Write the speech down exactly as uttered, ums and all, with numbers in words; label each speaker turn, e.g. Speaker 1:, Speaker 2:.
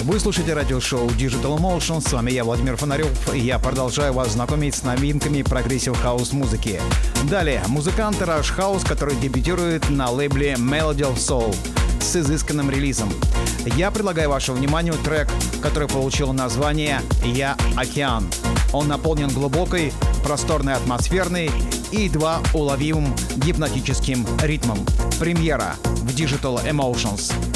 Speaker 1: Вы слушаете радиошоу Digital Emotion, с вами я, Владимир Фонарев, и я продолжаю вас знакомить с новинками прогрессив хаус музыки. Далее, музыкант Rush House, который дебютирует на лейбле Melody of Soul с изысканным релизом. Я предлагаю вашему вниманию трек, который получил название «Я океан». Он наполнен глубокой, просторной атмосферной и едва уловимым гипнотическим ритмом. Премьера в Digital Emotions.